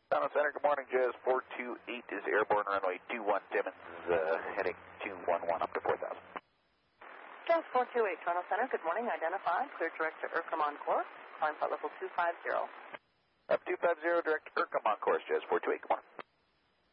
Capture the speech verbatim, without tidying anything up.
Toronto Center, good morning. Jazz four two eight is airborne, runway two one, Timmins, uh, heading two one one up to four thousand. Jazz four two eight, Toronto Center, good morning. Identified, clear direct to IRCAM on course. Climb flight level two five zero. Up two five zero, direct to IRCAM on course, Jazz four two eight, good morning.